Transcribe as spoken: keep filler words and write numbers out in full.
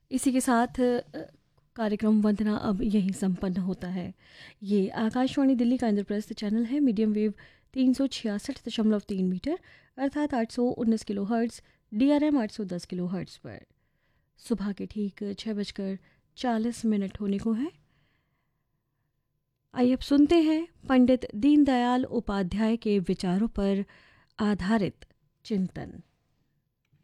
इसी के साथ अ, कार्यक्रम वंदना अब यहीं संपन्न होता है। ये आकाशवाणी दिल्ली का इंद्रप्रस्थ चैनल है, मीडियम वेव तीन सौ छियासठ दशमलव तीन मीटर अर्थात आठ सौ उन्नीस kilo hertz, D R M आठ सौ दस किलो हर्ट्ज़ पर। सुबह के ठीक छः बजकर चालीस मिनट होने को है। आइए अब सुनते हैं पंडित दीनदयाल उपाध्याय के विचारों पर आधारित चिंतन।